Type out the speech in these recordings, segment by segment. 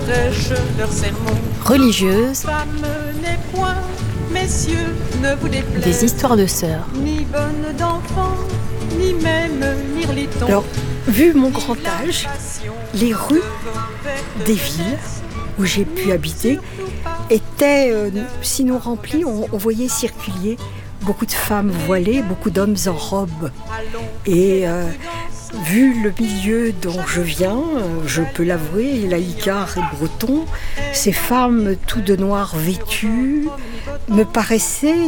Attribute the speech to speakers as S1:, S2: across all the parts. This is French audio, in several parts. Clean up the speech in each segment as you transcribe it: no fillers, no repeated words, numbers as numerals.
S1: prêchent leurs sermons.
S2: Religieuses,
S1: Femme n'est point, messieurs, ne vous déplaise.
S2: des histoires de sœurs.
S1: Ni bonne d'enfants, ni même mirliton.
S3: Alors, vu mon grand âge, les rues des villes où j'ai pu habiter étaient, sinon remplies, on voyait circuler beaucoup de femmes voilées, beaucoup d'hommes en robe. Et vu le milieu dont je viens, je peux l'avouer, laïcard et breton, ces femmes tout de noir vêtues me paraissaient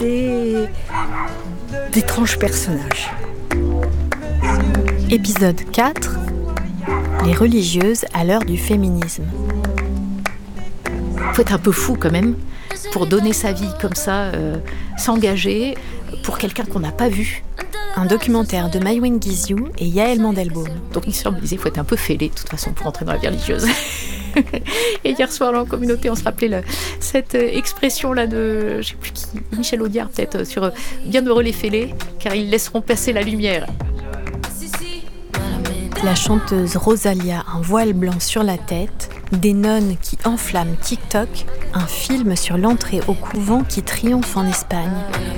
S3: d'étranges personnages.
S2: Épisode 4. Les religieuses à l'heure du féminisme. Faut être un peu fou quand même pour donner sa vie comme ça, s'engager pour quelqu'un qu'on n'a pas vu. Un documentaire de Maïwenn Guizhou et Yael Mandelbaum. Donc il disait, il faut être un peu fêlé de toute façon pour entrer dans la vie religieuse. Et hier soir, là, en communauté, on se rappelait cette expression-là de, je sais plus qui, Michel Audiard peut-être, sur bienheureux les fêlés, car ils laisseront passer la lumière. La chanteuse Rosalia, un voile blanc sur la tête, des nonnes qui enflamment TikTok, un film sur l'entrée au couvent qui triomphe en Espagne.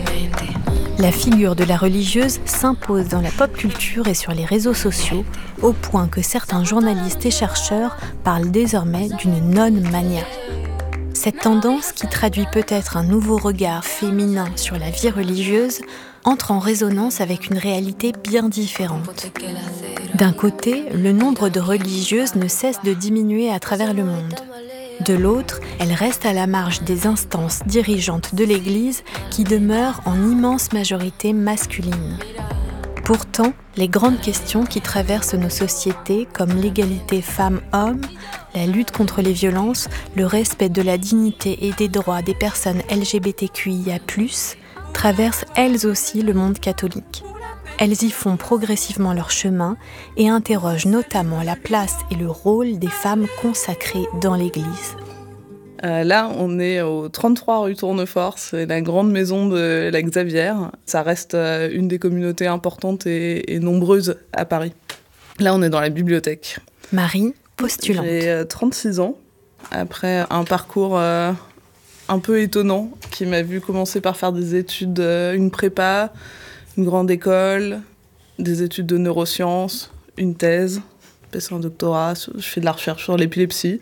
S2: La figure de la religieuse s'impose dans la pop culture et sur les réseaux sociaux, au point que certains journalistes et chercheurs parlent désormais d'une nonne-mania. Cette tendance, qui traduit peut-être un nouveau regard féminin sur la vie religieuse, entre en résonance avec une réalité bien différente. D'un côté, le nombre de religieuses ne cesse de diminuer à travers le monde. De l'autre, elles restent à la marge des instances dirigeantes de l'Église qui demeurent en immense majorité masculines. Pourtant, les grandes questions qui traversent nos sociétés, comme l'égalité femmes-hommes, la lutte contre les violences, le respect de la dignité et des droits des personnes LGBTQIA+, traversent elles aussi le monde catholique. Elles y font progressivement leur chemin et interrogent notamment la place et le rôle des femmes consacrées dans l'Église.
S4: Là, on est au 33 rue Tournefort, c'est la grande maison de la Xavière. Ça reste une des communautés importantes et nombreuses à Paris. Là, on est dans la bibliothèque.
S2: Marie, postulante.
S4: J'ai 36 ans, après un parcours un peu étonnant qui m'a vu commencer par faire des études, une prépa, une grande école, des études de neurosciences, une thèse, passer un doctorat, je fais de la recherche sur l'épilepsie.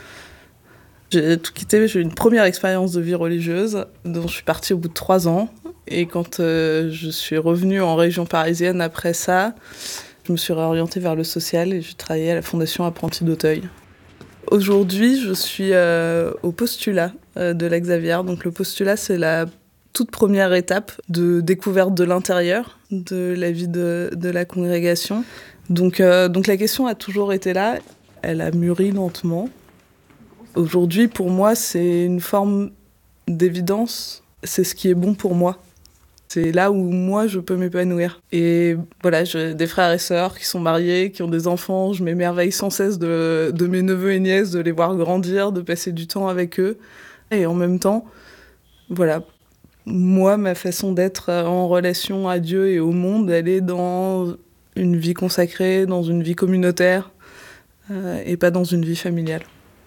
S4: J'ai tout quitté, j'ai eu une première expérience de vie religieuse, dont je suis partie au bout de 3 ans. Et quand je suis revenue en région parisienne après ça, je me suis réorientée vers le social et j'ai travaillé à la Fondation Apprentis d'Auteuil. Aujourd'hui, je suis au postulat de la Xavière. Donc le postulat, c'est la toute première étape de découverte de l'intérieur, de la vie de la congrégation. Donc la question a toujours été là, elle a mûri lentement. Aujourd'hui, pour moi, c'est une forme d'évidence, c'est ce qui est bon pour moi. C'est là où moi, je peux m'épanouir. Et voilà, j'ai des frères et sœurs qui sont mariés, qui ont des enfants, je m'émerveille sans cesse de mes neveux et nièces, de les voir grandir, de passer du temps avec eux. Et en même temps, voilà, moi, ma façon d'être en relation à Dieu et au monde, elle est dans une vie consacrée, dans une vie communautaire, et pas dans une vie familiale.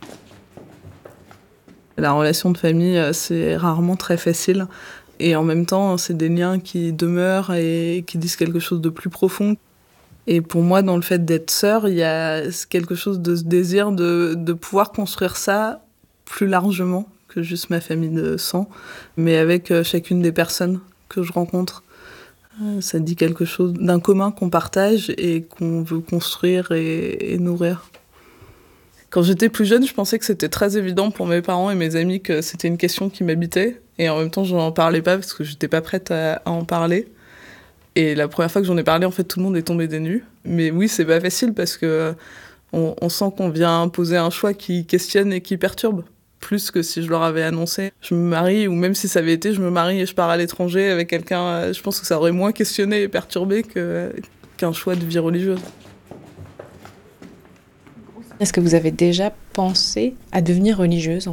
S4: La relation de famille, c'est rarement très facile. Et en même temps, c'est des liens qui demeurent et qui disent quelque chose de plus profond. Et pour moi, dans le fait d'être sœur, il y a quelque chose de ce désir de pouvoir construire ça plus largement que juste ma famille de sang, mais avec chacune des personnes que je rencontre. Ça dit quelque chose d'un commun qu'on partage et qu'on veut construire et nourrir. Quand j'étais plus jeune, je pensais que c'était très évident pour mes parents et mes amis que c'était une question qui m'habitait. Et en même temps, je n'en parlais pas parce que je n'étais pas prête à en parler. Et la première fois que j'en ai parlé, en fait, tout le monde est tombé des nues. Mais oui, c'est pas facile parce que on sent qu'on vient poser un choix qui questionne et qui perturbe. Plus que si je leur avais annoncé je me marie, ou même si ça avait été je me marie et je pars à l'étranger avec quelqu'un, je pense que ça aurait moins questionné et perturbé qu'un choix de vie religieuse.
S5: Est-ce que vous avez déjà pensé à devenir religieuse ?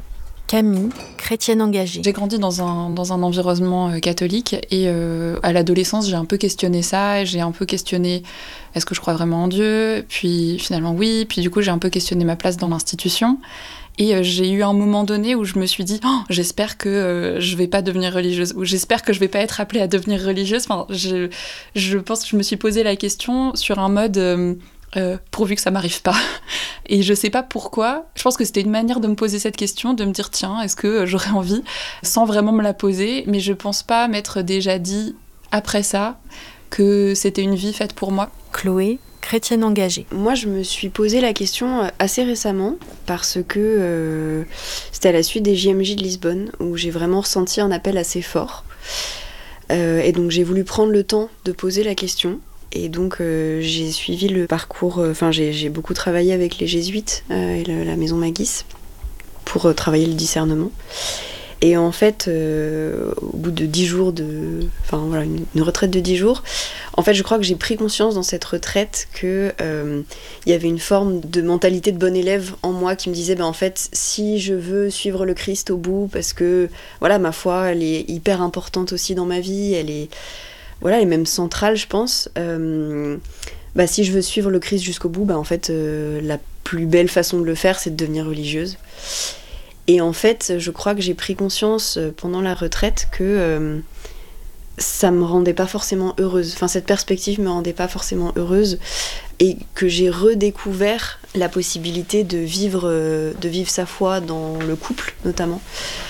S2: Camille, chrétienne engagée.
S5: J'ai grandi dans un environnement catholique et à l'adolescence, j'ai un peu questionné ça. J'ai un peu questionné est-ce que je crois vraiment en Dieu ? Puis finalement, oui. Puis du coup, j'ai un peu questionné ma place dans l'institution. Et j'ai eu un moment donné où je me suis dit j'espère que je vais pas devenir religieuse, ou j'espère que je vais pas être appelée à devenir religieuse. Enfin, je pense que je me suis posé la question sur un mode pourvu que ça m'arrive pas. Et je sais pas pourquoi. Je pense que c'était une manière de me poser cette question, de me dire tiens, est-ce que j'aurais envie, sans vraiment me la poser. Mais je pense pas m'être déjà dit après ça que c'était une vie faite pour moi.
S2: Chloé, chrétienne engagée.
S6: Moi, je me suis posé la question assez récemment parce que c'était à la suite des JMJ de Lisbonne où j'ai vraiment ressenti un appel assez fort. Et donc, j'ai voulu prendre le temps de poser la question. Et donc, j'ai suivi le parcours... j'ai beaucoup travaillé avec les jésuites et la maison Magis pour travailler le discernement. Et en fait, au bout de 10 jours une retraite de 10 jours, en fait, je crois que j'ai pris conscience dans cette retraite que y avait une forme de mentalité de bon élève en moi qui me disait, en fait, si je veux suivre le Christ au bout, parce que, voilà, ma foi, elle est hyper importante aussi dans ma vie, elle est même centrale, je pense. Si je veux suivre le Christ jusqu'au bout, en fait, la plus belle façon de le faire, c'est de devenir religieuse. Et en fait, je crois que j'ai pris conscience pendant la retraite que ça me rendait pas forcément heureuse. Enfin, cette perspective me rendait pas forcément heureuse. Et que j'ai redécouvert la possibilité de vivre sa foi dans le couple, notamment,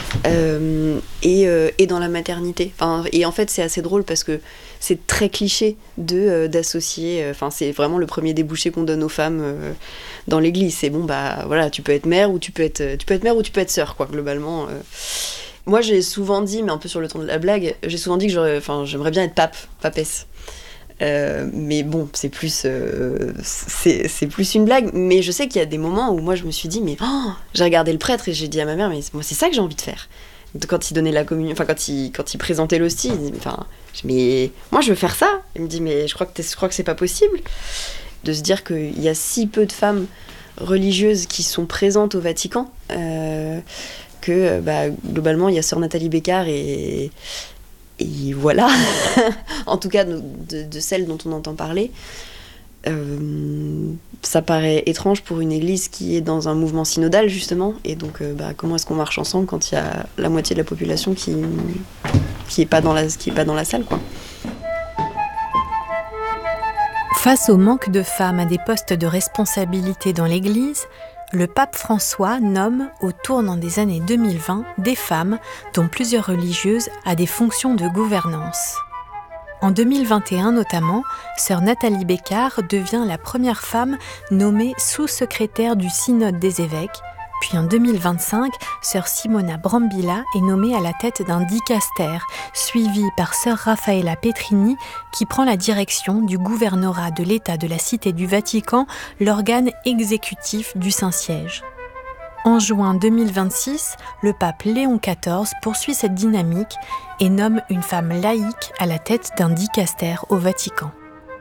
S6: et dans la maternité. Et en fait, c'est assez drôle parce que c'est très cliché d'associer... c'est vraiment le premier débouché qu'on donne aux femmes dans l'église. C'est tu peux être mère ou tu peux être sœur, quoi, globalement. Moi, j'ai souvent dit, mais un peu sur le ton de la blague, j'ai souvent dit que j'aimerais bien être papesse. Mais bon, c'est plus une blague. Mais je sais qu'il y a des moments où moi je me suis dit, j'ai regardé le prêtre et j'ai dit à ma mère, mais moi c'est ça que j'ai envie de faire. Quand il donnait la communion, quand il présentait l'hostie, il dit, mais moi je veux faire ça. Il me dit, mais je crois que c'est pas possible. De se dire qu'il y a si peu de femmes religieuses qui sont présentes au Vatican, que globalement il y a sœur Nathalie Bécard et voilà, en tout cas de celles dont on entend parler. Ça paraît étrange pour une église qui est dans un mouvement synodal, justement, et donc comment est-ce qu'on marche ensemble quand il y a la moitié de la population qui est pas dans la salle, quoi.
S2: Face au manque de femmes à des postes de responsabilité dans l'Église, le pape François nomme, au tournant des années 2020, des femmes, dont plusieurs religieuses, à des fonctions de gouvernance. En 2021 notamment, sœur Nathalie Bécard devient la première femme nommée sous-secrétaire du Synode des évêques, puis en 2025, sœur Simona Brambilla est nommée à la tête d'un dicastère, suivie par sœur Raffaella Petrini, qui prend la direction du gouvernorat de l'État de la Cité du Vatican, l'organe exécutif du Saint-Siège. En juin 2026, le pape Léon XIV poursuit cette dynamique et nomme une femme laïque à la tête d'un dicastère au Vatican.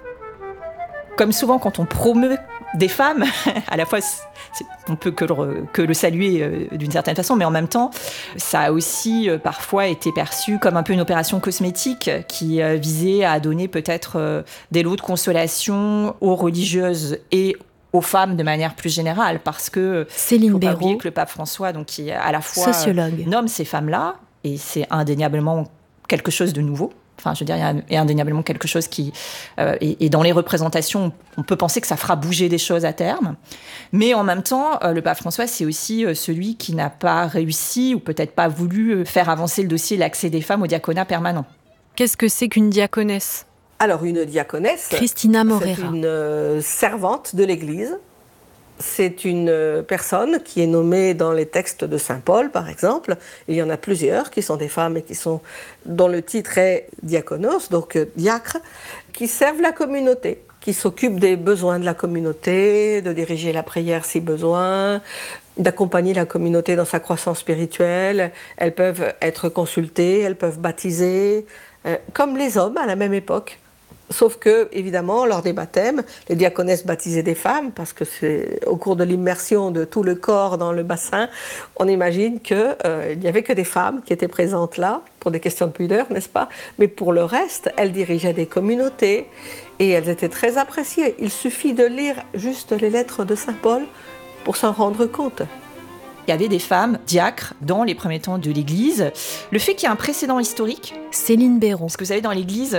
S7: Comme souvent quand on promeut des femmes, à la fois on peut que le saluer d'une certaine façon, mais en même temps ça a aussi parfois été perçu comme un peu une opération cosmétique qui visait à donner peut-être des lots de consolation aux religieuses et aux femmes de manière plus générale, parce que
S2: Céline
S7: faut pas
S2: Béraud,
S7: oublier que le pape François, donc, qui à la fois
S2: sociologue,
S7: nomme ces femmes-là, et c'est indéniablement quelque chose de nouveau. Enfin, je veux dire, il y a indéniablement quelque chose qui... et dans les représentations, on peut penser que ça fera bouger des choses à terme. Mais en même temps, le pape François, c'est aussi celui qui n'a pas réussi, ou peut-être pas voulu, faire avancer le dossier de l'accès des femmes au diaconat permanent.
S2: Qu'est-ce que c'est qu'une diaconesse ?
S8: Alors, une diaconesse,
S2: Christina Morera.
S8: C'est une servante de l'Église. C'est une personne qui est nommée dans les textes de Saint Paul, par exemple. Il y en a plusieurs qui sont des femmes et dont le titre est diaconos, donc diacre, qui servent la communauté, qui s'occupent des besoins de la communauté, de diriger la prière si besoin, d'accompagner la communauté dans sa croissance spirituelle. Elles peuvent être consultées, elles peuvent baptiser, comme les hommes à la même époque. Sauf que, évidemment, lors des baptêmes, les diaconesses baptisaient des femmes, parce que c'est au cours de l'immersion de tout le corps dans le bassin, on imagine qu'il n'y avait que des femmes qui étaient présentes là, pour des questions de pudeur, n'est-ce pas? Mais pour le reste, elles dirigeaient des communautés, et elles étaient très appréciées. Il suffit de lire juste les lettres de Saint Paul pour s'en rendre compte.
S7: Il y avait des femmes diacres dans les premiers temps de l'Église. Le fait qu'il y ait un précédent historique,
S2: Céline Béron.
S7: parce que vous savez, dans l'Église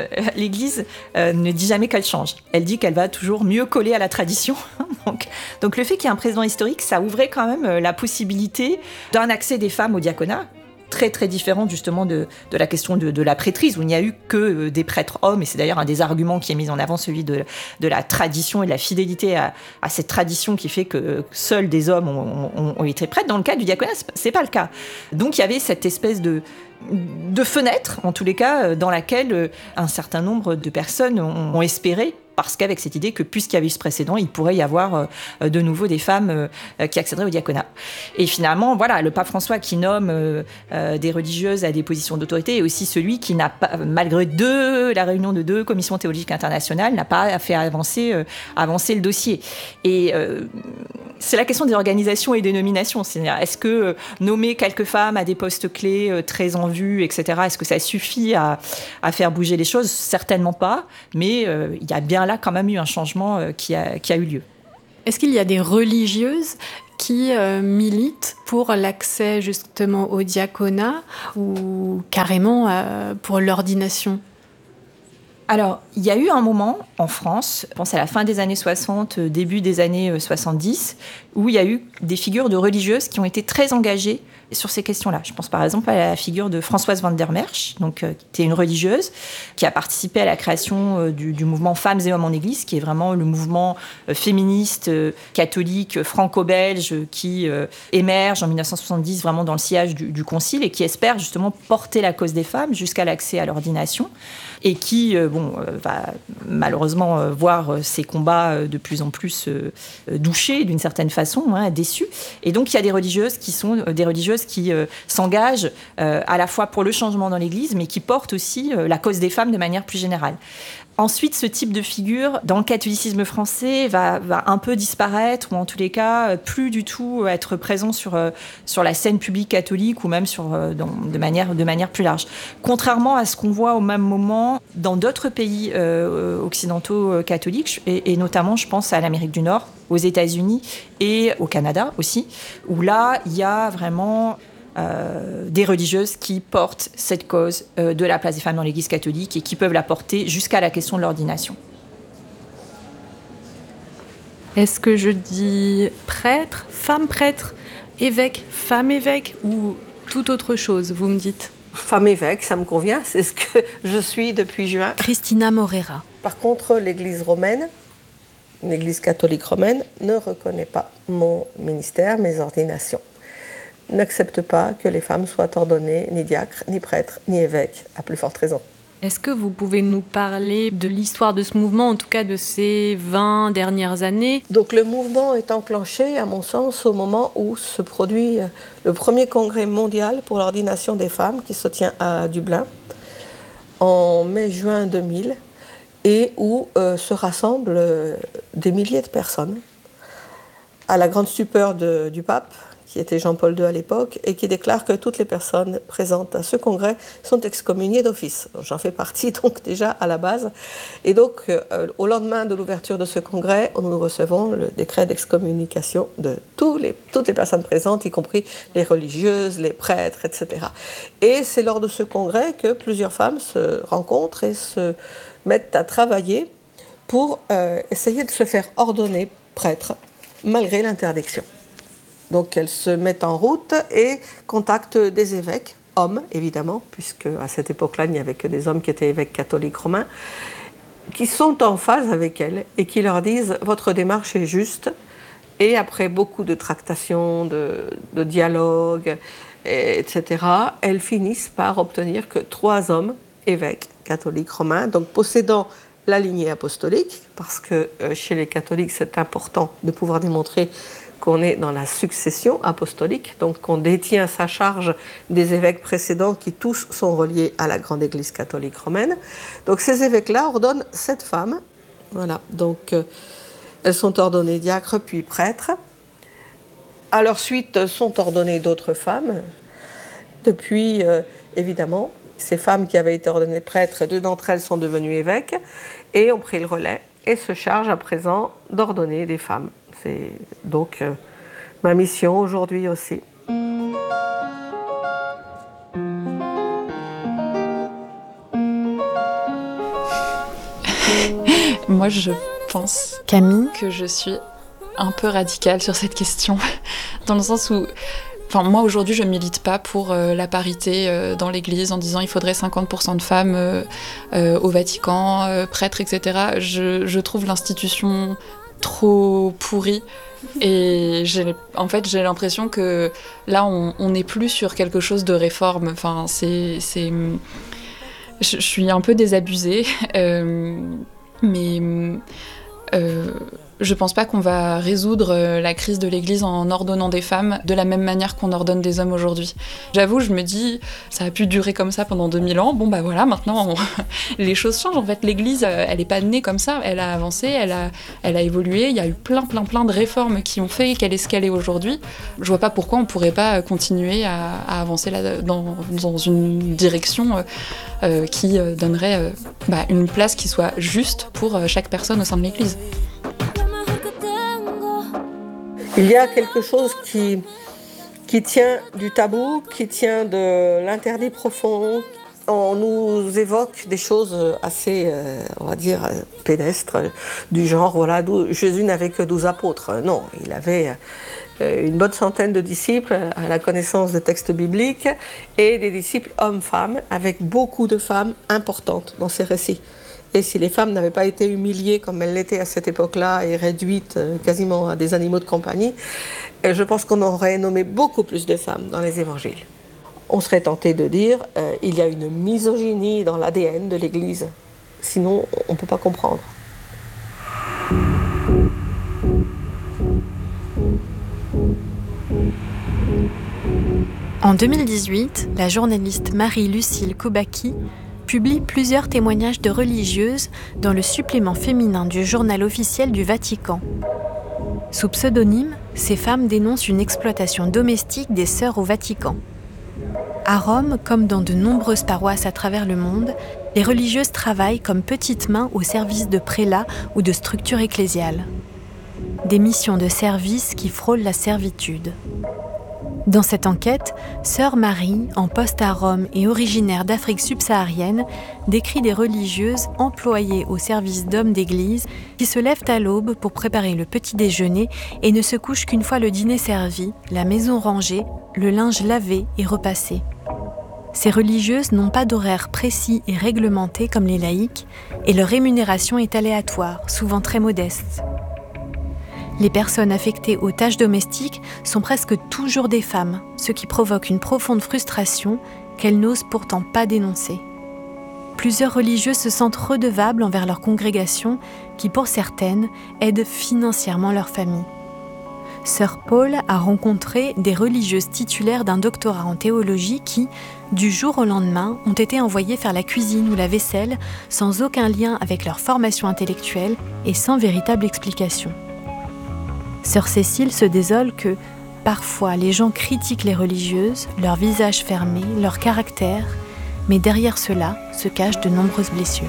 S7: ne dit jamais qu'elle change. Elle dit qu'elle va toujours mieux coller à la tradition. donc le fait qu'il y ait un précédent historique, ça ouvrait quand même la possibilité d'un accès des femmes au diaconat, très très différente justement de la question de la prêtrise, où il n'y a eu que des prêtres hommes, et c'est d'ailleurs un des arguments qui est mis en avant, celui de la tradition et de la fidélité à cette tradition qui fait que seuls des hommes ont été prêtres. Dans le cas du diaconat, c'est pas le cas. Donc il y avait cette espèce de fenêtre, en tous les cas, dans laquelle un certain nombre de personnes ont espéré, parce qu'avec cette idée que puisqu'il y avait eu ce précédent, il pourrait y avoir de nouveau des femmes qui accéderaient au diaconat. Et finalement, voilà, le pape François qui nomme des religieuses à des positions d'autorité est aussi celui qui n'a pas, malgré la réunion de 2 commissions théologiques internationales, n'a pas fait avancer le dossier. Et c'est la question des organisations et des nominations. C'est-à-dire, est-ce que nommer quelques femmes à des postes clés très en vue, etc., est-ce que ça suffit à faire bouger les choses? Certainement pas, mais il y a bien là quand même eu un changement qui a eu lieu.
S2: Est-ce qu'il y a des religieuses qui militent pour l'accès justement au diaconat ou carrément pour l'ordination ?
S7: Alors, il y a eu un moment en France, je pense à la fin des années 60, début des années 70, où il y a eu des figures de religieuses qui ont été très engagées sur ces questions-là. Je pense par exemple à la figure de Françoise van der Merch, qui était une religieuse, qui a participé à la création du mouvement Femmes et Hommes en Église, qui est vraiment le mouvement féministe, catholique, franco-belge, qui émerge en 1970 vraiment dans le sillage du Concile et qui espère justement porter la cause des femmes jusqu'à l'accès à l'ordination, et qui va malheureusement voir ses combats de plus en plus douchés d'une certaine façon, déçus. Et donc il y a des religieuses qui s'engagent à la fois pour le changement dans l'Église, mais qui portent aussi la cause des femmes de manière plus générale. Ensuite, ce type de figure, dans le catholicisme français, va un peu disparaître, ou en tous les cas, plus du tout être présent sur la scène publique catholique, ou même de manière plus large. Contrairement à ce qu'on voit au même moment dans d'autres pays occidentaux catholiques, et notamment, je pense à l'Amérique du Nord, aux États-Unis et au Canada aussi, où là, il y a vraiment des religieuses qui portent cette cause de la place des femmes dans l'Église catholique et qui peuvent la porter jusqu'à la question de l'ordination.
S2: Est-ce que je dis prêtre, femme prêtre, évêque, femme évêque ou toute autre chose, vous me dites?
S8: Femme évêque, ça me convient, c'est ce que je suis depuis juin.
S2: Christina Morera.
S8: Par contre, l'Église romaine, l'Église catholique romaine, ne reconnaît pas mon ministère, mes ordinations. N'accepte pas que les femmes soient ordonnées ni diacres, ni prêtres, ni évêques, à plus forte raison.
S2: Est-ce que vous pouvez nous parler de l'histoire de ce mouvement, en tout cas de ces 20 dernières années?
S8: Donc le mouvement est enclenché, à mon sens, au moment où se produit le premier congrès mondial pour l'ordination des femmes, qui se tient à Dublin, en mai-juin 2000, et où se rassemblent des milliers de personnes, à la grande stupeur du pape, qui était Jean-Paul II à l'époque, et qui déclare que toutes les personnes présentes à ce congrès sont excommuniées d'office. J'en fais partie donc déjà à la base. Et donc, au lendemain de l'ouverture de ce congrès, nous recevons le décret d'excommunication de toutes les personnes présentes, y compris les religieuses, les prêtres, etc. Et c'est lors de ce congrès que plusieurs femmes se rencontrent et se mettent à travailler pour essayer de se faire ordonner prêtre, malgré l'interdiction. Donc elles se mettent en route et contactent des évêques, hommes évidemment, puisque à cette époque-là, il n'y avait que des hommes qui étaient évêques catholiques romains, qui sont en phase avec elles et qui leur disent « votre démarche est juste ». Et après beaucoup de tractations, de dialogues, etc., elles finissent par obtenir que 3 hommes évêques catholiques romains, donc possédant la lignée apostolique, parce que chez les catholiques, c'est important de pouvoir démontrer qu'on est dans la succession apostolique, donc qu'on détient sa charge des évêques précédents qui tous sont reliés à la grande Église catholique romaine. Donc ces évêques-là ordonnent 7 femmes. Voilà, donc elles sont ordonnées diacres puis prêtres. À leur suite sont ordonnées d'autres femmes. Depuis, évidemment, ces femmes qui avaient été ordonnées prêtres, 2 d'entre elles sont devenues évêques et ont pris le relais et se chargent à présent d'ordonner des femmes. C'est donc ma mission aujourd'hui aussi.
S5: Moi, je pense,
S2: Camille,
S5: que je suis un peu radicale sur cette question, dans le sens où, moi aujourd'hui, je milite pas pour la parité dans l'Église en disant il faudrait 50% de femmes au Vatican, prêtres, etc. Je trouve l'institution trop pourrie. Et j'ai l'impression que là, on n'est plus sur quelque chose de réforme. Enfin, je suis un peu désabusée, mais je pense pas qu'on va résoudre la crise de l'Église en ordonnant des femmes de la même manière qu'on ordonne des hommes aujourd'hui. J'avoue, je me dis, ça a pu durer comme ça pendant 2000 ans. Bon, bah voilà, maintenant, les choses changent. En fait, l'Église, elle est pas née comme ça. Elle a avancé, elle a évolué. Il y a eu plein de réformes qui ont fait qu'elle est ce qu'elle est aujourd'hui. Je vois pas pourquoi on pourrait pas continuer à avancer là, dans une direction qui donnerait une place qui soit juste pour chaque personne au sein de l'Église.
S8: Il y a quelque chose qui tient du tabou, qui tient de l'interdit profond. On nous évoque des choses assez, on va dire, pédestres, du genre, voilà, Jésus n'avait que 12 apôtres. Non, il avait une bonne centaine de disciples à la connaissance des textes bibliques et des disciples hommes-femmes, avec beaucoup de femmes importantes dans ces récits. Et si les femmes n'avaient pas été humiliées comme elles l'étaient à cette époque-là et réduites quasiment à des animaux de compagnie, je pense qu'on aurait nommé beaucoup plus de femmes dans les évangiles. On serait tenté de dire il y a une misogynie dans l'ADN de l'Église. Sinon, on ne peut pas comprendre.
S2: En 2018, la journaliste Marie-Lucille Koubaki publie plusieurs témoignages de religieuses dans le supplément féminin du journal officiel du Vatican. Sous pseudonyme, ces femmes dénoncent une exploitation domestique des sœurs au Vatican. À Rome, comme dans de nombreuses paroisses à travers le monde, les religieuses travaillent comme petites mains au service de prélats ou de structures ecclésiales. Des missions de service qui frôlent la servitude. Dans cette enquête, Sœur Marie, en poste à Rome et originaire d'Afrique subsaharienne, décrit des religieuses employées au service d'hommes d'église qui se lèvent à l'aube pour préparer le petit déjeuner et ne se couchent qu'une fois le dîner servi, la maison rangée, le linge lavé et repassé. Ces religieuses n'ont pas d'horaire précis et réglementé comme les laïcs et leur rémunération est aléatoire, souvent très modeste. Les personnes affectées aux tâches domestiques sont presque toujours des femmes, ce qui provoque une profonde frustration qu'elles n'osent pourtant pas dénoncer. Plusieurs religieuses se sentent redevables envers leur congrégation qui, pour certaines, aident financièrement leur famille. Sœur Paul a rencontré des religieuses titulaires d'un doctorat en théologie qui, du jour au lendemain, ont été envoyées faire la cuisine ou la vaisselle sans aucun lien avec leur formation intellectuelle et sans véritable explication. Sœur Cécile se désole que, parfois, les gens critiquent les religieuses, leur visage fermé, leur caractère, mais derrière cela se cachent de nombreuses blessures.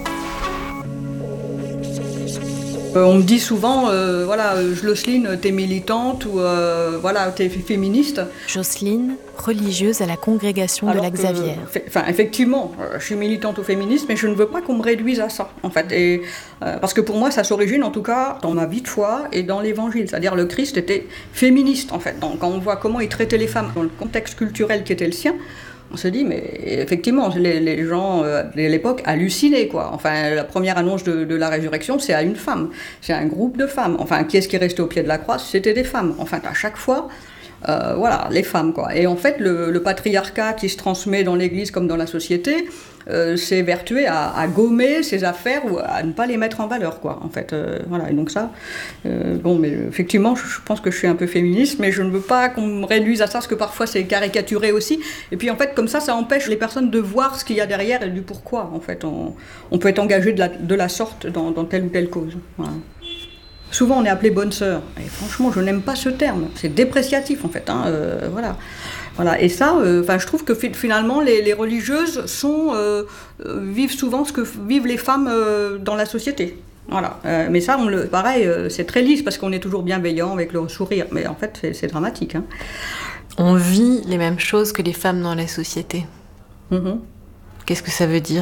S9: On me dit souvent, Jocelyne, t'es militante ou t'es féministe.
S2: Jocelyne, religieuse à la congrégation de la Xavière.
S9: Effectivement, je suis militante ou féministe, mais je ne veux pas qu'on me réduise à ça, en fait. Et, parce que pour moi, ça s'origine, en tout cas, dans ma vie de foi et dans l'Évangile. C'est-à-dire, le Christ était féministe, en fait. Donc, quand on voit comment il traitait les femmes dans le contexte culturel qui était le sien, on se dit, mais effectivement, les gens de l'époque hallucinaient, quoi. Enfin, la première annonce de la résurrection, c'est à une femme. C'est un groupe de femmes. Enfin, qui est-ce qui restait au pied de la croix ? C'était des femmes. Enfin, à chaque fois, voilà, les femmes, quoi. Et en fait, le patriarcat qui se transmet dans l'Église comme dans la société s'est vertué à gommer ces affaires ou à ne pas les mettre en valeur, quoi, en fait. Voilà, et donc ça, bon, mais effectivement, je pense que je suis un peu féministe, mais je ne veux pas qu'on me réduise à ça, parce que parfois c'est caricaturé aussi. Et puis en fait, comme ça empêche les personnes de voir ce qu'il y a derrière et du pourquoi, en fait. On peut être engagé de la sorte dans telle ou telle cause. Voilà. Souvent, on est appelé bonne sœur. Et franchement, je n'aime pas ce terme. C'est dépréciatif, en fait. Voilà. Voilà. Et ça, je trouve que finalement, les religieuses vivent souvent ce que vivent les femmes dans la société. Voilà. Mais ça, pareil, c'est très lisse parce qu'on est toujours bienveillant avec le sourire. Mais en fait, c'est dramatique. Hein.
S2: On vit les mêmes choses que les femmes dans la société.
S9: Mm-hmm.
S2: Qu'est-ce que ça veut dire ?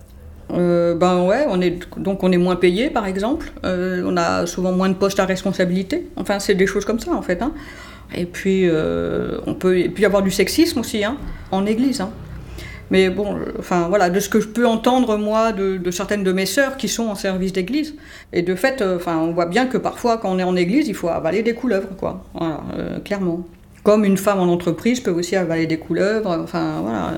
S9: Ouais, on est moins payé, par exemple. On a souvent moins de postes à responsabilité. Enfin, c'est des choses comme ça, en fait. Hein. Et puis, on peut y avoir du sexisme aussi, hein, en église. Hein. Mais bon, voilà, de ce que je peux entendre, moi, de certaines de mes sœurs qui sont en service d'église. Et de fait, on voit bien que parfois, quand on est en église, il faut avaler des couleuvres, quoi. Voilà, clairement. Comme une femme en entreprise peut aussi avaler des couleuvres. Enfin, voilà...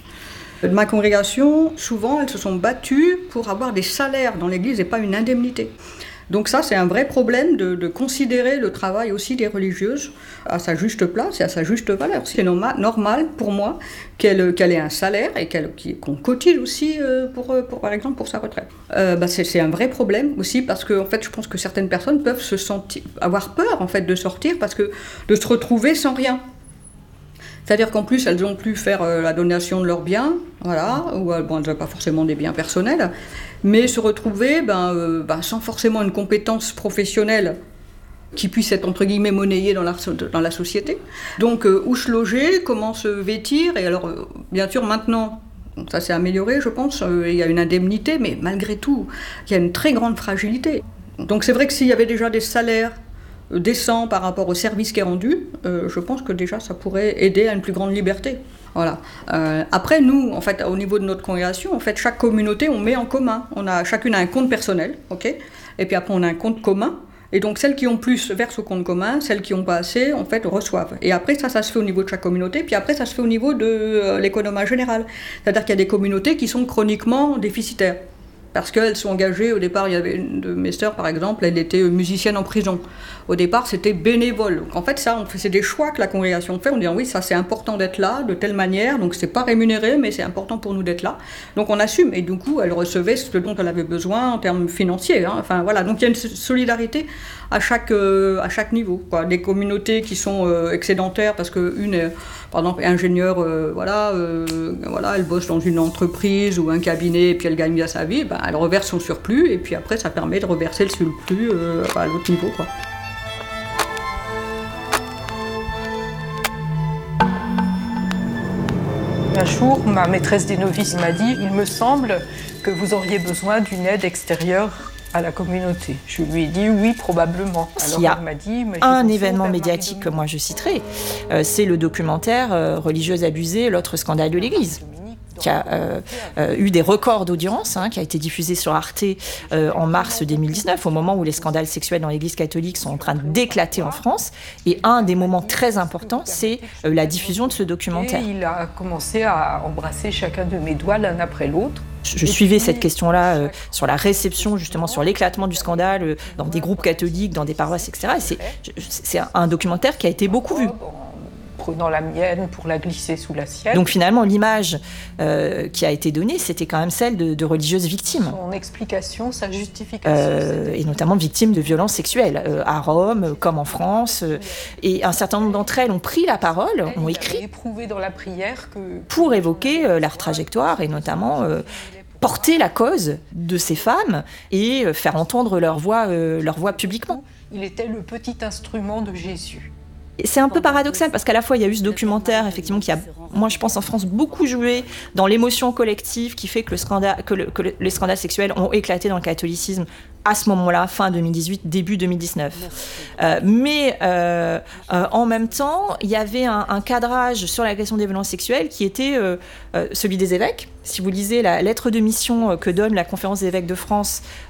S9: De ma congrégation, souvent, elles se sont battues pour avoir des salaires dans l'Église et pas une indemnité. Donc ça, c'est un vrai problème de considérer le travail aussi des religieuses à sa juste place et à sa juste valeur. C'est normal pour moi qu'elle ait un salaire et qu'on cotise aussi, par exemple, pour sa retraite. C'est un vrai problème aussi parce que en fait, je pense que certaines personnes peuvent avoir peur en fait, de sortir de se retrouver sans rien. C'est-à-dire qu'en plus, elles ont pu faire la donation de leurs biens, voilà, ou elles n'avaient pas forcément des biens personnels, mais se retrouver sans forcément une compétence professionnelle qui puisse être, entre guillemets, monnayée dans la société. Donc, où se loger, comment se vêtir, et alors, bien sûr, maintenant, ça s'est amélioré, je pense, il y a une indemnité, mais malgré tout, il y a une très grande fragilité. Donc, c'est vrai que s'il y avait déjà des salaires décent par rapport au service qui est rendu, je pense que déjà ça pourrait aider à une plus grande liberté. Voilà. Après, nous, en fait, au niveau de notre congrégation, en fait, chaque communauté, on met en commun. Chacune a un compte personnel, ok ? Et puis après, on a un compte commun. Et donc, celles qui ont plus versent au compte commun, celles qui n'ont pas assez, en fait, reçoivent. Et après, ça se fait au niveau de chaque communauté. Puis après, ça se fait au niveau de l'économie générale. C'est-à-dire qu'il y a des communautés qui sont chroniquement déficitaires. Parce qu'elles sont engagées, au départ, il y avait une de mes sœurs, par exemple, elle était musicienne en prison. Au départ, c'était bénévole. Donc, en fait, c'est des choix que la congrégation fait. On dit, oui, ça, c'est important d'être là, de telle manière. Donc, c'est pas rémunéré, mais c'est important pour nous d'être là. Donc, on assume. Et du coup, elle recevait ce dont elle avait besoin en termes financiers. Hein. Enfin, voilà. Donc, il y a une solidarité à chaque niveau, quoi. Des communautés qui sont excédentaires, parce qu'une est, par exemple, ingénieure, elle bosse dans une entreprise ou un cabinet, et puis elle gagne bien sa vie, elle reverse son surplus, et puis après, ça permet de reverser le surplus à l'autre niveau, quoi.
S10: Un jour, ma maîtresse des novices m'a dit « Il me semble que vous auriez besoin d'une aide extérieure à la communauté ». Je lui ai dit « Oui, probablement ».
S7: S'il y a un événement médiatique que moi je citerai, c'est le documentaire « Religieuse abusée, l'autre scandale de l'Église ». Qui a eu des records d'audience, qui a été diffusé sur Arte en mars 2019, au moment où les scandales sexuels dans l'Église catholique sont en train d'éclater en France. Et un des moments très importants, c'est la diffusion de ce documentaire.
S10: Et il a commencé à embrasser chacun de mes doigts l'un après l'autre.
S7: Je suivais cette question-là sur la réception, justement, sur l'éclatement du scandale dans des groupes catholiques, dans des paroisses, etc. Et c'est un documentaire qui a été beaucoup vu.
S10: Prenant la mienne pour la glisser sous la sienne.
S7: Donc finalement, l'image qui a été donnée, c'était quand même celle de religieuses victimes.
S10: Son explication, sa justification.
S7: Et notamment victimes de violences sexuelles, à Rome, comme en France. Et un certain nombre d'entre elles ont pris la parole, ont écrit,
S10: éprouvé dans la prière
S7: pour évoquer leur trajectoire et notamment porter la cause de ces femmes et faire entendre leur voix publiquement.
S10: Il était le petit instrument de Jésus.
S7: C'est un peu paradoxal parce qu'à la fois il y a eu ce documentaire effectivement qui a, moi je pense en France, beaucoup joué dans l'émotion collective qui fait que les scandales sexuels ont éclaté dans le catholicisme à ce moment-là, fin 2018, début 2019. Mais en même temps, il y avait un cadrage sur la question des violences sexuelles qui était celui des évêques. Si vous lisez la lettre de mission que donne la Conférence des évêques de France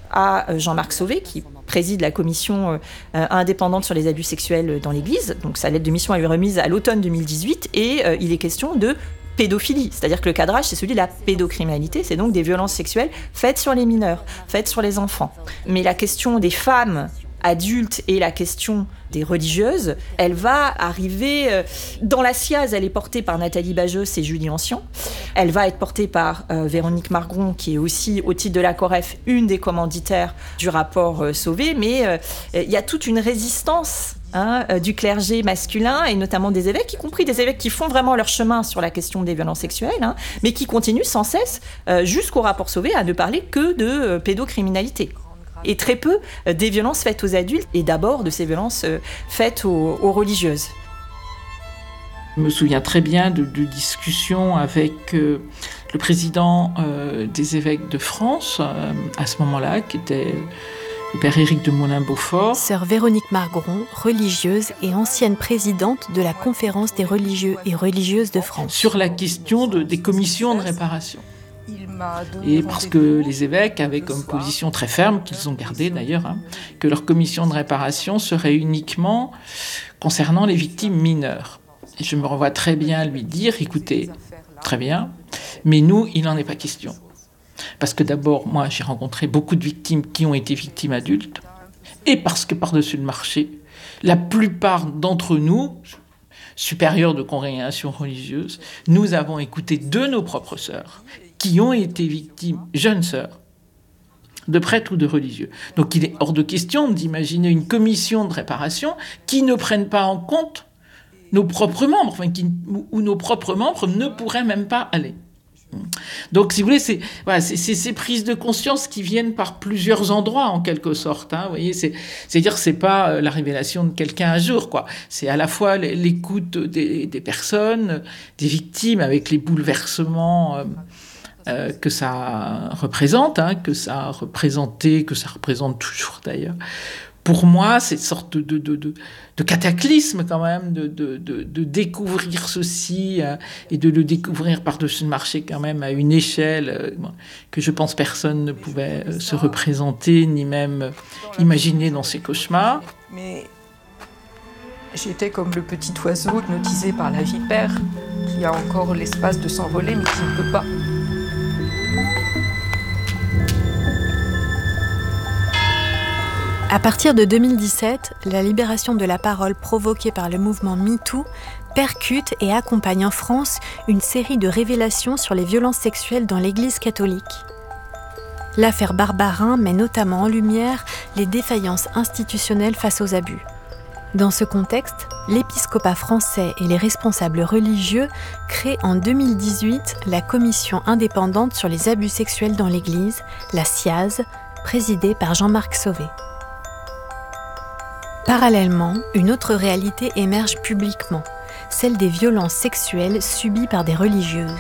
S7: à Jean-Marc Sauvé, qui préside la commission indépendante sur les abus sexuels dans l'Église. Donc sa lettre de mission a été remise à l'automne 2018 et il est question de pédophilie, c'est-à-dire que le cadrage, c'est celui de la pédocriminalité, c'est donc des violences sexuelles faites sur les mineurs, faites sur les enfants. Mais la question des femmes adultes et la question des religieuses, elle va arriver dans la SIAZ, elle est portée par Nathalie Bajeux et Julie Ancien. Elle va être portée par Véronique Margron, qui est aussi, au titre de la COREF, une des commanditaires du rapport Sauvé, mais il y a toute une résistance du clergé masculin et notamment des évêques, y compris des évêques qui font vraiment leur chemin sur la question des violences sexuelles, mais qui continuent sans cesse, jusqu'au rapport Sauvé, à ne parler que de pédocriminalité. Et très peu des violences faites aux adultes et d'abord de ces violences faites aux religieuses.
S11: Je me souviens très bien de discussions avec le président des évêques de France à ce moment-là, qui était le père Éric de Moulin-Beaufort.
S2: Sœur Véronique Margron, religieuse et ancienne présidente de la Conférence des religieux et religieuses de France.
S11: Sur la question des commissions de réparation. Et parce que les évêques avaient comme position très ferme, qu'ils ont gardée d'ailleurs, que leur commission de réparation serait uniquement concernant les victimes mineures. Et je me revois très bien lui dire, écoutez, très bien, mais nous, il n'en est pas question. Parce que d'abord, moi, j'ai rencontré beaucoup de victimes qui ont été victimes adultes, et parce que par-dessus le marché, la plupart d'entre nous, supérieurs de congrégations religieuses, nous avons écouté de nos propres sœurs, qui ont été victimes, jeunes sœurs, de prêtres ou de religieux. Donc il est hors de question d'imaginer une commission de réparation qui ne prenne pas en compte nos propres membres, où nos propres membres ne pourraient même pas aller. Donc, si vous voulez, c'est ces prises de conscience qui viennent par plusieurs endroits, en quelque sorte. Vous voyez, c'est-à-dire que c'est pas la révélation de quelqu'un un jour, quoi. C'est à la fois l'écoute des personnes, des victimes, avec les bouleversements que ça représente, que ça a représenté, que ça représente toujours d'ailleurs. Pour moi, c'est une sorte de cataclysme quand même, de découvrir ceci et de le découvrir par-dessus le marché quand même à une échelle que je pense personne ne pouvait se représenter ni même imaginer dans ses cauchemars.
S10: Mais j'étais comme le petit oiseau hypnotisé par la vipère qui a encore l'espace de s'envoler mais qui ne peut pas.
S2: À partir de 2017, la libération de la parole provoquée par le mouvement MeToo percute et accompagne en France une série de révélations sur les violences sexuelles dans l'Église catholique. L'affaire Barbarin met notamment en lumière les défaillances institutionnelles face aux abus. Dans ce contexte, l'épiscopat français et les responsables religieux créent en 2018 la Commission indépendante sur les abus sexuels dans l'Église, la SIAZ, présidée par Jean-Marc Sauvé. Parallèlement, une autre réalité émerge publiquement, celle des violences sexuelles subies par des religieuses.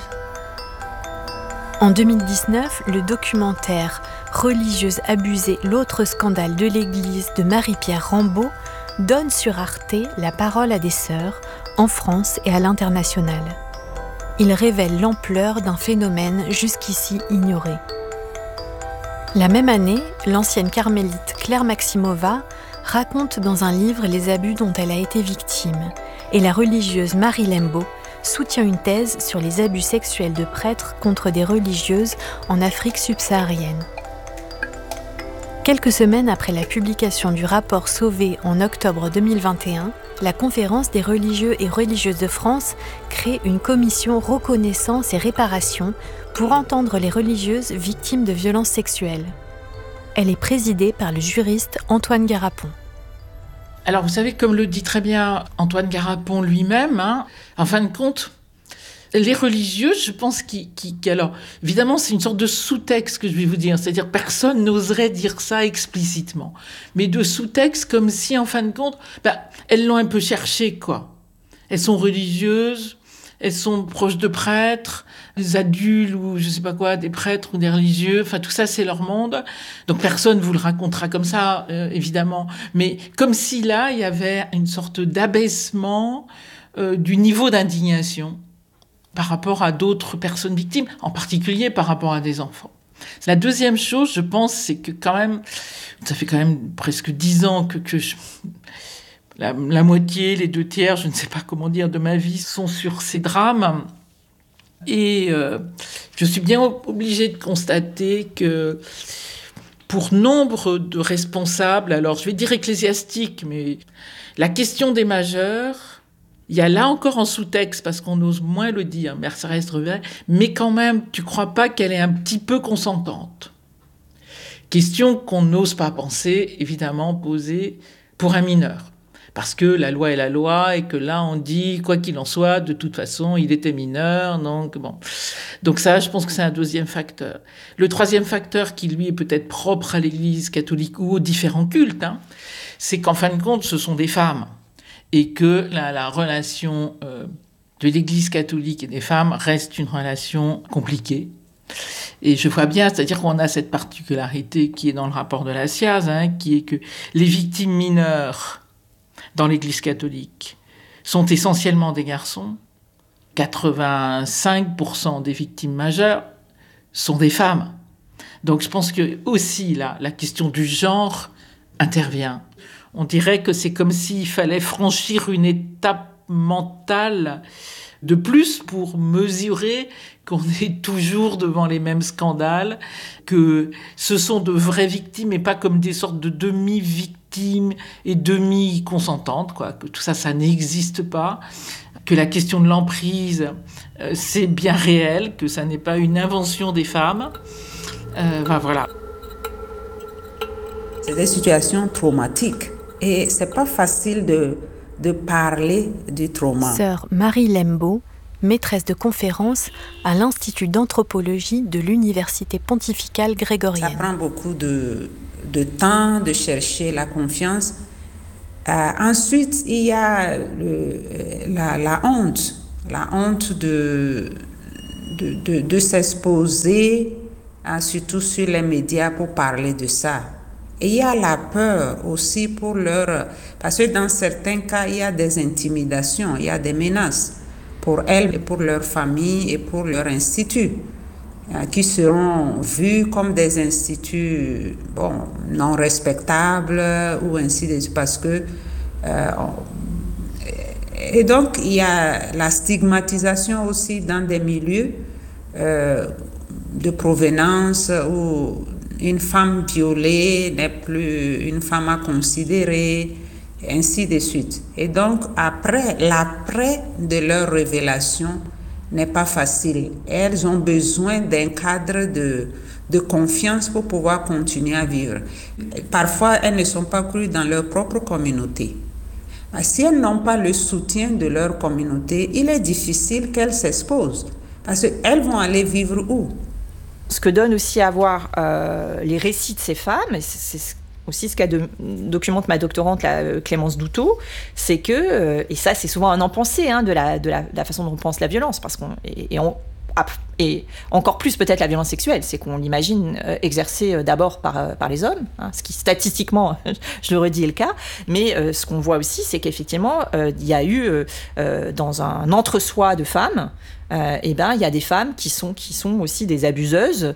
S2: En 2019, le documentaire « Religieuses abusées, l'autre scandale de l'Église » de Marie-Pierre Rambaud donne sur Arte la parole à des sœurs, en France et à l'international. Il révèle l'ampleur d'un phénomène jusqu'ici ignoré. La même année, l'ancienne carmélite Claire Maximova raconte dans un livre les abus dont elle a été victime, et la religieuse Marie Lembo soutient une thèse sur les abus sexuels de prêtres contre des religieuses en Afrique subsaharienne. Quelques semaines après la publication du rapport Sauvé en octobre 2021, la Conférence des religieux et religieuses de France crée une commission reconnaissance et réparation pour entendre les religieuses victimes de violences sexuelles. Elle est présidée par le juriste Antoine Garapon.
S11: Alors vous savez, comme le dit très bien Antoine Garapon lui-même, en fin de compte, les religieuses, je pense alors évidemment c'est une sorte de sous-texte que je vais vous dire, c'est-à-dire personne n'oserait dire ça explicitement, mais de sous-texte comme si en fin de compte, elles l'ont un peu cherché, quoi. Elles sont religieuses, elles sont proches de prêtres, des adultes ou je sais pas quoi, des prêtres ou des religieux, enfin tout ça c'est leur monde. Donc personne vous le racontera comme ça, évidemment. Mais comme si là, il y avait une sorte d'abaissement du niveau d'indignation par rapport à d'autres personnes victimes, en particulier par rapport à des enfants. La deuxième chose, je pense, c'est que quand même, ça fait quand même presque 10 ans que la moitié, les 2/3, je ne sais pas comment dire, de ma vie sont sur ces drames. Et je suis bien obligée de constater que pour nombre de responsables, alors je vais dire ecclésiastiques, mais la question des majeurs, il y a là encore en sous-texte, parce qu'on ose moins le dire, Mère Thérèse Revel, mais quand même, tu ne crois pas qu'elle est un petit peu consentante? Question qu'on n'ose pas penser, évidemment, poser pour un mineur. Parce que la loi est la loi et que là, on dit, quoi qu'il en soit, de toute façon, il était mineur. Donc ça, je pense que c'est un deuxième facteur. Le troisième facteur, qui lui est peut-être propre à l'Église catholique ou aux différents cultes, c'est qu'en fin de compte, ce sont des femmes. Et que la relation de l'Église catholique et des femmes reste une relation compliquée. Et je vois bien, c'est-à-dire qu'on a cette particularité qui est dans le rapport de la SIAZ, qui est que les victimes mineures dans l'Église catholique sont essentiellement des garçons. 85% des victimes majeures sont des femmes. Donc je pense que aussi là, la question du genre intervient. On dirait que c'est comme s'il fallait franchir une étape mentale de plus pour mesurer qu'on est toujours devant les mêmes scandales, que ce sont de vraies victimes et pas comme des sortes de demi-victimes et demi-consentantes, quoi. Que tout ça, ça n'existe pas, que la question de l'emprise, c'est bien réel, que ça n'est pas une invention des femmes. Voilà.
S12: C'est des situations traumatiques et c'est pas facile de parler du trauma.
S2: Sœur Marie Lembaud, maîtresse de conférence à l'Institut d'anthropologie de l'Université pontificale grégorienne.
S12: Ça prend beaucoup de temps de chercher la confiance. Ensuite, il y a la honte de s'exposer, surtout sur les médias, pour parler de ça. Et il y a la peur aussi pour parce que dans certains cas, il y a des intimidations, il y a des menaces pour elles et pour leur famille et pour leur institut, qui seront vus comme des instituts non respectables ou ainsi de suite, parce que et donc il y a la stigmatisation aussi dans des milieux de provenance où une femme violée n'est plus une femme à considérer, ainsi de suite. Et donc, l'après de leur révélation n'est pas facile. Elles ont besoin d'un cadre de confiance pour pouvoir continuer à vivre. Parfois, elles ne sont pas crues dans leur propre communauté. Si elles n'ont pas le soutien de leur communauté, il est difficile qu'elles s'exposent. Parce qu'elles vont aller vivre où?
S7: Ce que donne aussi à voir les récits de ces femmes, et c'est aussi ce qu'a documente ma doctorante, Clémence Douteau, c'est que, et ça c'est souvent un impensé de la façon dont on pense la violence, parce et encore plus peut-être la violence sexuelle, c'est qu'on l'imagine exercée d'abord par les hommes, ce qui statistiquement, je le redis, est le cas, mais ce qu'on voit aussi, c'est qu'effectivement, il y a eu dans un entre-soi de femmes, il y a des femmes qui sont aussi des abuseuses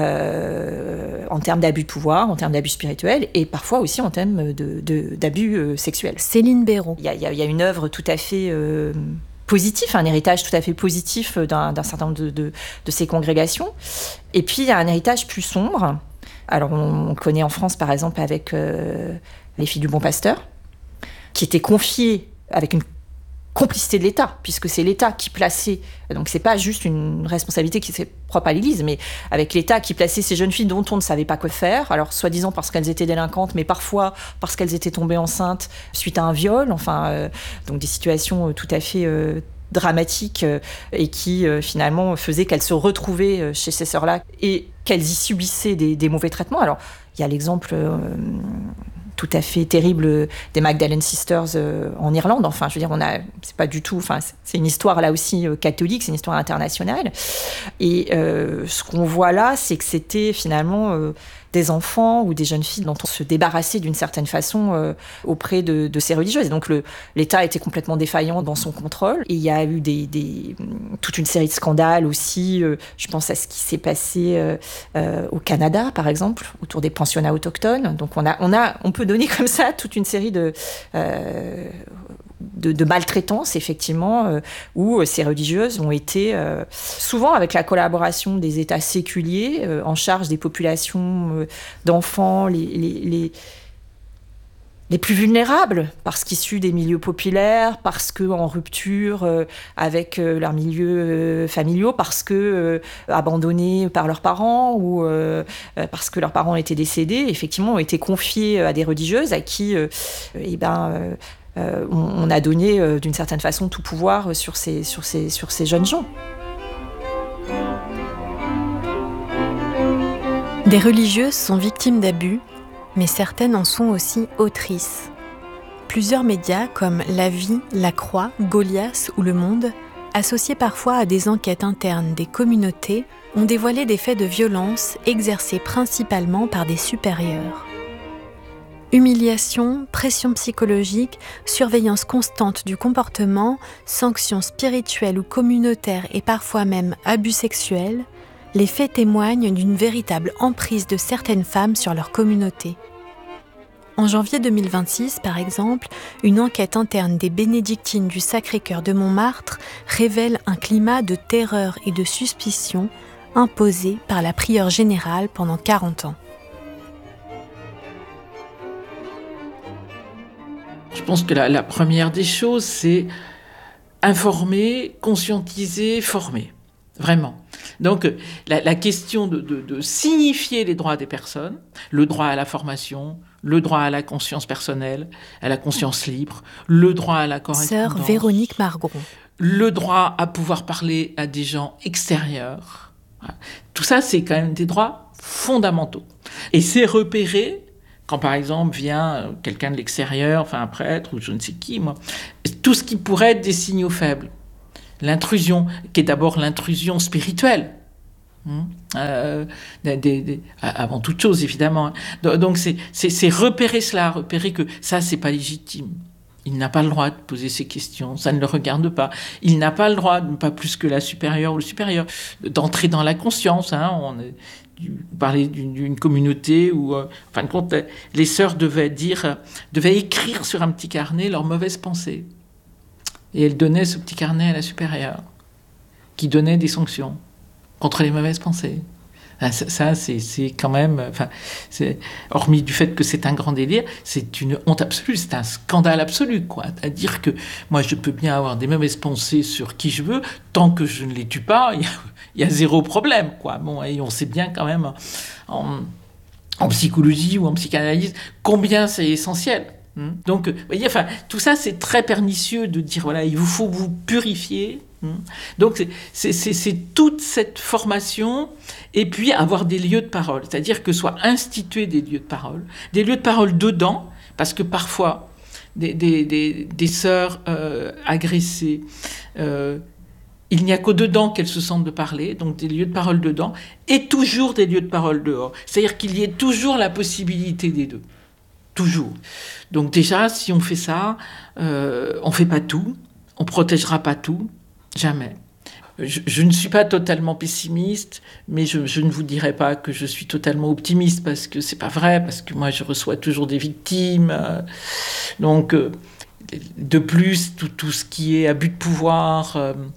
S7: en termes d'abus de pouvoir, en termes d'abus spirituels et parfois aussi en termes d'abus sexuels.
S2: Céline Béraud.
S7: Il y a une œuvre tout à fait positif, un héritage tout à fait positif d'un certain nombre de ces congrégations. Et puis il y a un héritage plus sombre. Alors on connaît en France par exemple avec les filles du Bon Pasteur, qui étaient confiées avec une complicité de l'État, puisque c'est l'État qui plaçait, donc c'est pas juste une responsabilité qui est propre à l'Église, mais avec l'État qui plaçait ces jeunes filles dont on ne savait pas quoi faire, alors soi-disant parce qu'elles étaient délinquantes, mais parfois parce qu'elles étaient tombées enceintes suite à un viol, donc des situations tout à fait dramatiques et qui finalement faisaient qu'elles se retrouvaient chez ces sœurs-là et qu'elles y subissaient des mauvais traitements. Alors il y a l'exemple tout à fait terrible des Magdalene Sisters en Irlande. Je veux dire, c'est pas du tout. C'est une histoire là aussi catholique, c'est une histoire internationale. Et ce qu'on voit là, c'est que c'était finalement des enfants ou des jeunes filles dont on se débarrassait d'une certaine façon auprès de ces religieuses. Et donc l'État était complètement défaillant dans son contrôle. Et il y a eu toute une série de scandales aussi. Je pense à ce qui s'est passé au Canada, par exemple, autour des pensionnats autochtones. Donc on peut donner comme ça toute une série de maltraitance, effectivement, où ces religieuses ont été, souvent avec la collaboration des États séculiers, en charge des populations d'enfants les plus vulnérables, parce qu'issus des milieux populaires, parce qu'en rupture avec leurs milieux familiaux, parce que abandonnés par leurs parents ou parce que leurs parents étaient décédés, effectivement, ont été confiés à des religieuses à qui, on a donné d'une certaine façon tout pouvoir sur ces jeunes gens.
S2: Des religieuses sont victimes d'abus, mais certaines en sont aussi autrices. Plusieurs médias comme La Vie, La Croix, Goliath ou Le Monde, associés parfois à des enquêtes internes des communautés, ont dévoilé des faits de violence exercés principalement par des supérieurs. Humiliation, pression psychologique, surveillance constante du comportement, sanctions spirituelles ou communautaires et parfois même abus sexuels, les faits témoignent d'une véritable emprise de certaines femmes sur leur communauté. En janvier 2026, par exemple, une enquête interne des bénédictines du Sacré-Cœur de Montmartre révèle un climat de terreur et de suspicion imposé par la prieure générale pendant 40 ans.
S11: Je pense que la première des choses, c'est informer, conscientiser, former. Vraiment. Donc, la question de signifier les droits des personnes, le droit à la formation, le droit à la conscience personnelle, à la conscience libre, le droit à la correspondance.
S2: Sœur Véronique Margron.
S11: Le droit à pouvoir parler à des gens extérieurs. Tout ça, c'est quand même des droits fondamentaux. Et c'est repéré quand, par exemple, vient quelqu'un de l'extérieur, enfin un prêtre ou je ne sais qui, tout ce qui pourrait être des signaux faibles. L'intrusion, qui est d'abord l'intrusion spirituelle, avant toute chose, évidemment. Donc c'est repérer cela, repérer que ça, c'est pas légitime. Il n'a pas le droit de poser ces questions, ça ne le regarde pas. Il n'a pas le droit, pas plus que la supérieure ou le supérieur, d'entrer dans la conscience. On parlait d'une communauté où, en fin de compte, les sœurs devaient écrire sur un petit carnet leurs mauvaises pensées. Et elle donnait ce petit carnet à la supérieure, qui donnait des sanctions contre les mauvaises pensées. Ça, c'est quand même... hormis du fait que c'est un grand délire, c'est une honte absolue, c'est un scandale absolu, quoi. C'est-à-dire que moi, je peux bien avoir des mauvaises pensées sur qui je veux, tant que je ne les tue pas, il y a zéro problème, quoi. Bon, et on sait bien quand même, en psychologie ou en psychanalyse, combien c'est essentiel. Donc, vous voyez, tout ça, c'est très pernicieux de dire, voilà, il vous faut vous purifier. Donc, c'est toute cette formation, et puis avoir des lieux de parole. C'est-à-dire que soient institués des lieux de parole dedans, parce que parfois, des sœurs agressées, il n'y a qu'au dedans qu'elles se sentent de parler, donc des lieux de parole dedans, et toujours des lieux de parole dehors. C'est-à-dire qu'il y ait toujours la possibilité des deux. Toujours. Donc déjà, si on fait ça, on ne fait pas tout, on ne protégera pas tout, jamais. Je ne suis pas totalement pessimiste, mais je ne vous dirai pas que je suis totalement optimiste, parce que c'est pas vrai, parce que moi je reçois toujours des victimes. Donc, de plus, tout ce qui est abus de pouvoir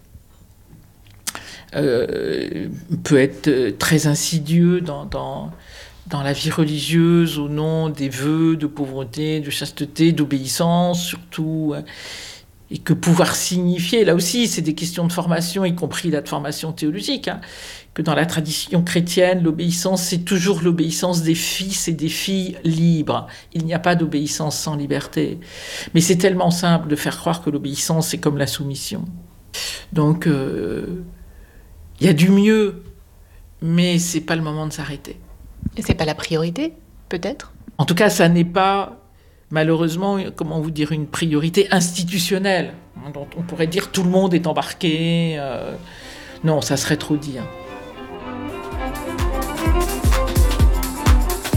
S11: peut être très insidieux dans la vie religieuse, au nom des vœux de pauvreté, de chasteté, d'obéissance, surtout, et que pouvoir signifier, là aussi, c'est des questions de formation, y compris la de formation théologique, que dans la tradition chrétienne, l'obéissance, c'est toujours l'obéissance des fils et des filles libres. Il n'y a pas d'obéissance sans liberté. Mais c'est tellement simple de faire croire que l'obéissance, c'est comme la soumission. Donc, il y a du mieux, mais c'est pas le moment de s'arrêter.
S13: Et c'est pas la priorité, peut-être ?
S11: En tout cas, ça n'est pas, malheureusement, comment vous dire, une priorité institutionnelle, dont on pourrait dire tout le monde est embarqué. Non, ça serait trop dire.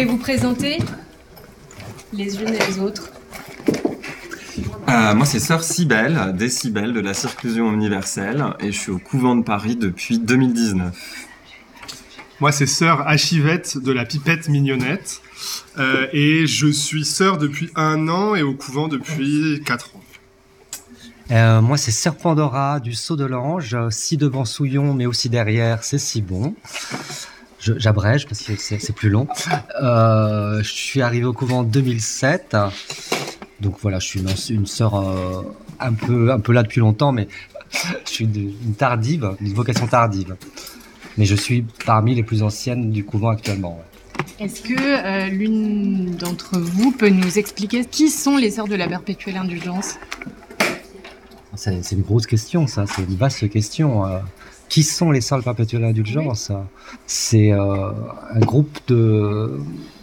S14: pouvez vous présenter les unes et les autres.
S15: Moi, c'est sœur Cybèle, Décibel de la Circlusion Universelle, et je suis au couvent de Paris depuis 2019.
S16: Moi, c'est sœur Achivette de la Pipette Mignonnette, et je suis sœur depuis 1 an et au couvent depuis 4 ans.
S17: Moi, c'est sœur Pandora du Saut de l'Ange, si devant Souillon, mais aussi derrière, c'est si bon. J'abrège parce que c'est plus long. Je suis arrivé au couvent en 2007. Donc voilà, je suis une sœur un peu là depuis longtemps, mais je suis une tardive, une vocation tardive. Mais je suis parmi les plus anciennes du couvent actuellement. Ouais.
S14: Est-ce que l'une d'entre vous peut nous expliquer qui sont les sœurs de la perpétuelle indulgence ?
S17: C'est une grosse question, ça. C'est une vaste question. Qui sont les sœurs de la perpétuelle indulgence ? C'est un groupe de...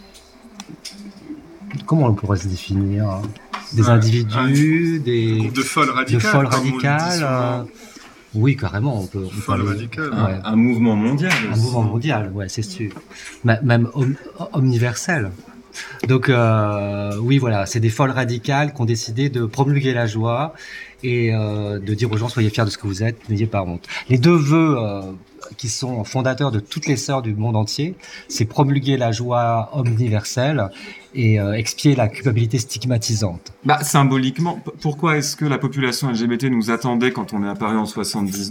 S17: Comment on pourrait se définir ? Des individus, des
S16: groupe de folles radicales.
S17: Oui, carrément, on peut
S16: radical.
S15: Ouais. Un mouvement mondial.
S17: Un mouvement mondial, ouais, c'est sûr. Même omniversel. Donc, oui, voilà, c'est des folles radicales qui ont décidé de promulguer la joie et de dire aux gens, soyez fiers de ce que vous êtes, n'ayez pas honte. Les 2 vœux qui sont fondateurs de toutes les sœurs du monde entier, c'est promulguer la joie omniverselle et expier la culpabilité stigmatisante.
S15: Symboliquement, pourquoi est-ce que la population LGBT nous attendait quand on est apparu en 79 ?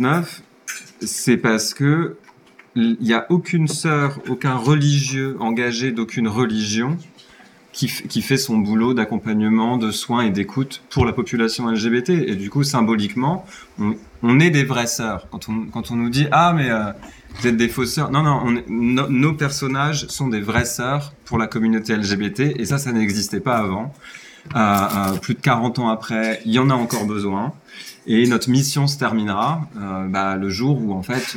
S15: C'est parce que il n'y a aucune sœur, aucun religieux engagé d'aucune religion qui fait son boulot d'accompagnement, de soins et d'écoute pour la population LGBT. Et du coup, symboliquement, on est des vraies sœurs. Quand on nous dit « Ah, mais vous êtes des fausses sœurs », non, nos personnages sont des vraies sœurs pour la communauté LGBT, et ça n'existait pas avant. Plus de 40 ans après, il y en a encore besoin. Et notre mission se terminera le jour où, en fait,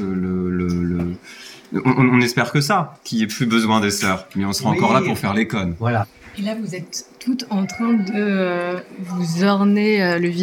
S15: on espère que ça, qu'il n'y ait plus besoin des sœurs. Mais on sera encore là pour faire les connes.
S17: Voilà.
S14: Et là, vous êtes toutes en train de vous orner le visage.